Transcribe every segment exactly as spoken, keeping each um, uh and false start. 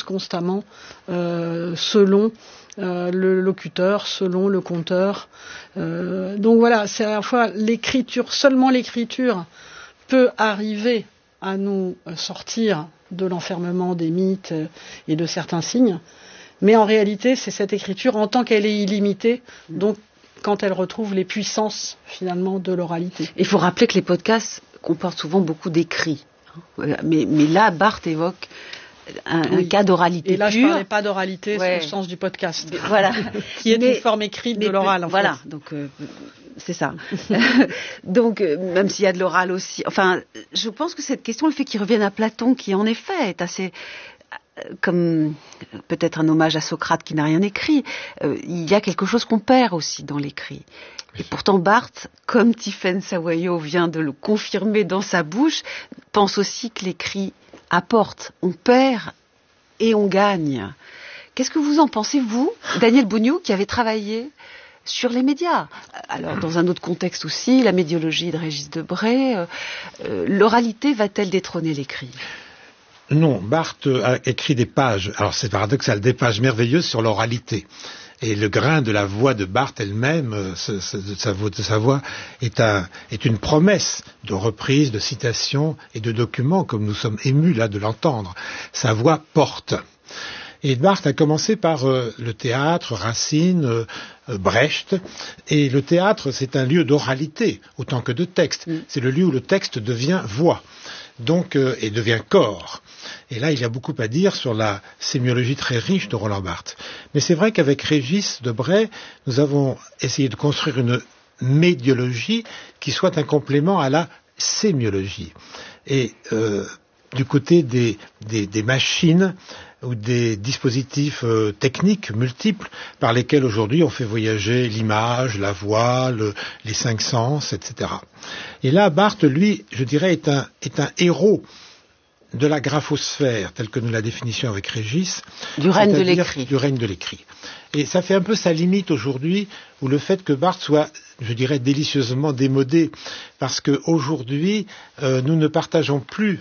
constamment euh, selon euh, le locuteur, selon le conteur. Euh, donc voilà, c'est à la fois l'écriture, seulement l'écriture peut arriver à nous sortir de l'enfermement des mythes et de certains signes, mais en réalité, c'est cette écriture, en tant qu'elle est illimitée, donc quand elle retrouve les puissances, finalement, de l'oralité. Il faut rappeler que les podcasts comportent souvent beaucoup d'écrits. Mais, mais là, Barthes évoque un, oui. un cas d'oralité pure. Et là, pure. je ne parlais pas d'oralité ouais. au sens du podcast, voilà. qui est mais, une forme écrite mais, de l'oral, en voilà. fait. Donc, euh, c'est ça. Donc, euh, même s'il y a de l'oral aussi. Enfin, je pense que cette question, le fait qu'il revienne à Platon, qui en effet est assez... comme peut-être un hommage à Socrate qui n'a rien écrit, euh, il y a quelque chose qu'on perd aussi dans l'écrit. Et pourtant Barthes, comme Tiphaine Savoyot vient de le confirmer dans sa bouche, pense aussi que l'écrit apporte. On perd et on gagne. Qu'est-ce que vous en pensez, vous, Daniel Bougnoux, qui avez travaillé sur les médias? Alors, dans un autre contexte aussi, la médiologie de Régis Debray, euh, euh, l'oralité va-t-elle détrôner l'écrit? Non, Barthes a écrit des pages, alors c'est paradoxal, des pages merveilleuses sur l'oralité. Et le grain de la voix de Barthes elle-même, ce, ce, de, sa voix, de sa voix, est, un, est une promesse de reprise, de citation et de document, comme nous sommes émus là de l'entendre. Sa voix porte. Et Barthes a commencé par euh, le théâtre, Racine, euh, euh, Brecht. Et le théâtre, c'est un lieu d'oralité, autant que de texte. Mm. C'est le lieu où le texte devient voix. Donc, euh, et devient corps. Et là, il y a beaucoup à dire sur la sémiologie très riche de Roland Barthes. Mais c'est vrai qu'avec Régis Debray, nous avons essayé de construire une médiologie qui soit un complément à la sémiologie. Et euh, du côté des, des, des machines ou des dispositifs euh, techniques multiples par lesquels aujourd'hui on fait voyager l'image, la voix, le, les cinq sens, et cetera. Et là, Barthes, lui, je dirais, est un, est un héros de la graphosphère, telle que nous la définissions avec Régis. Du règne de l'écrit. Du règne de l'écrit. Et ça fait un peu sa limite aujourd'hui, où le fait que Barthes soit, je dirais, délicieusement démodé, parce qu'aujourd'hui, euh, nous ne partageons plus,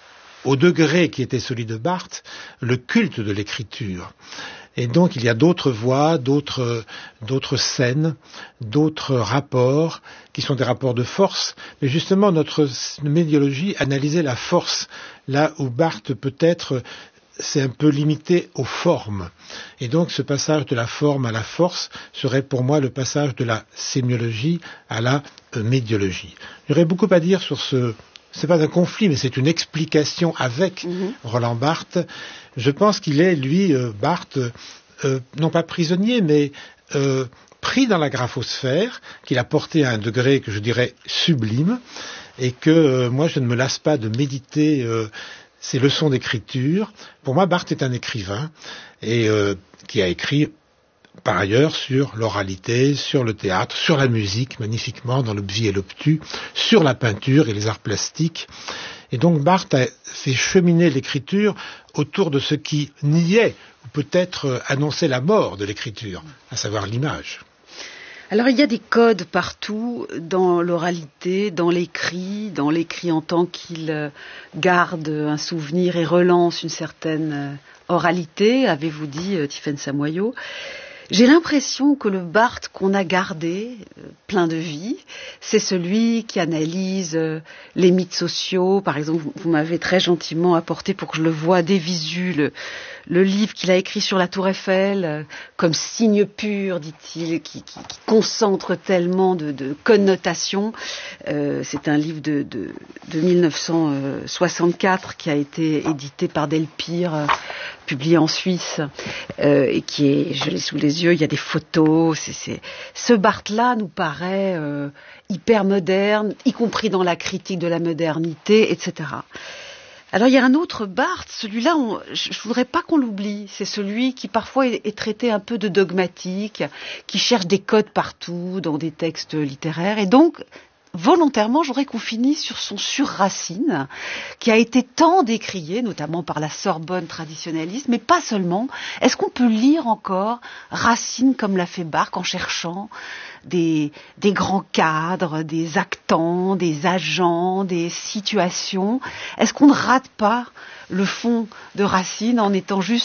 au degré qui était celui de Barthes, le culte de l'écriture. Et donc il y a d'autres voix, d'autres, d'autres scènes, d'autres rapports, qui sont des rapports de force. Mais justement, notre médiologie analysait la force, là où Barthes peut-être c'est un peu limité aux formes. Et donc ce passage de la forme à la force serait pour moi le passage de la sémiologie à la euh, médiologie. Il y aurait beaucoup à dire sur ce... C'est pas un conflit, mais c'est une explication avec mmh. Roland Barthes. Je pense qu'il est, lui, euh, Barthes, euh, non pas prisonnier, mais euh, pris dans la graphosphère, qu'il a porté à un degré que je dirais sublime, et que euh, moi je ne me lasse pas de méditer euh, ces leçons d'écriture. Pour moi, Barthes est un écrivain, et euh, qui a écrit par ailleurs sur l'oralité, sur le théâtre, sur la musique, magnifiquement, dans l'obvis et l'obtus, sur la peinture et les arts plastiques. Et donc Barthes a fait cheminer l'écriture autour de ce qui niait, ou peut-être annonçait la mort de l'écriture, à savoir l'image. Alors il y a des codes partout, dans l'oralité, dans l'écrit, dans l'écrit en tant qu'il garde un souvenir et relance une certaine oralité, avez-vous dit, Tiphaine Savoyot. J'ai l'impression que le Barthes qu'on a gardé, euh, plein de vie, c'est celui qui analyse euh, les mythes sociaux. Par exemple, vous, vous m'avez très gentiment apporté, pour que je le voie des visus, le, le livre qu'il a écrit sur la Tour Eiffel, euh, comme signe pur, dit-il, qui, qui, qui concentre tellement de, de connotations. Euh, c'est un livre de, de, de mille neuf cent soixante-quatre qui a été édité par Delpire, euh, publié en Suisse, euh, et qui est, je l'ai sous les yeux, il y a des photos. C'est, c'est... Ce Barthes-là nous paraît euh, hyper moderne, y compris dans la critique de la modernité, et cetera. Alors il y a un autre Barthes, celui-là, on, je ne voudrais pas qu'on l'oublie. C'est celui qui parfois est, est traité un peu de dogmatique, qui cherche des codes partout dans des textes littéraires, et donc volontairement, j'aurais qu'on finisse sur son sur-Racine, qui a été tant décrié, notamment par la Sorbonne traditionnaliste, mais pas seulement. Est-ce qu'on peut lire encore Racine comme l'a fait Barthes, en cherchant des, des grands cadres, des actants, des agents, des situations? Est-ce qu'on ne rate pas le fond de Racine en étant juste